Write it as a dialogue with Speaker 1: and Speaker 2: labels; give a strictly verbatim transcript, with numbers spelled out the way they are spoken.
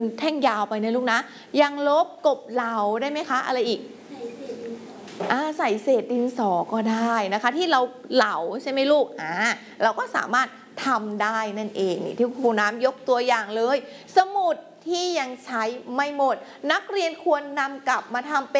Speaker 1: แท่งยาวไปนะลูกนะยังลบกบเหลาได้ไหมคะอะไรอีกอ่าใส่เศษดินสอก็ได้นะคะที่เราเหลาใช่ไหมลูกอ่าเราก็สามารถทำได้นั่นเองนี่ที่ครูน้ำยกตัวอย่างเลยสมุดที่ยังใช้ไม่หมดนักเรียนควรนำกลับมาทำเป็น